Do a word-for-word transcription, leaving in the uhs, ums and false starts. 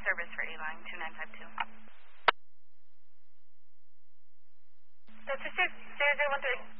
service for A-Line two nine five two. That's a zero zero one three.